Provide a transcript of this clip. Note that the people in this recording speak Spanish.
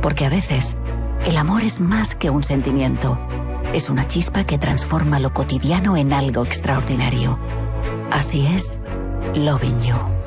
Porque a veces, el amor es más que un sentimiento. Es una chispa que transforma lo cotidiano en algo extraordinario. Así es, Loving You.